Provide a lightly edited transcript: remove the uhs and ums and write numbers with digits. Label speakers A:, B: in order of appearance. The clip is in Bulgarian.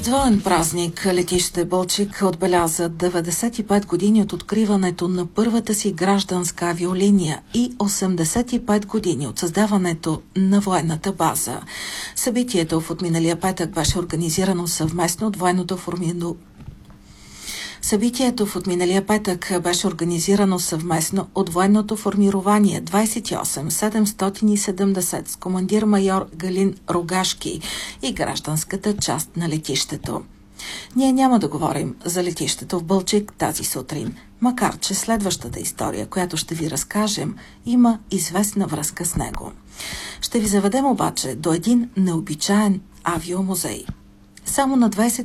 A: двоен празник летище Балчик отбеляза 95 години от откриването на първата си гражданска авиолиния и 85 години от създаването на военната база. Събитието в отминалия петък беше организирано съвместно от военното формирование 28770 с командир майор Галин Рогашки и гражданската част на летището. Ние няма да говорим за летището в Балчик тази сутрин, макар че следващата история, която ще ви разкажем, има известна връзка с него. Ще ви заведем обаче до един необичаен авиомузей. Само на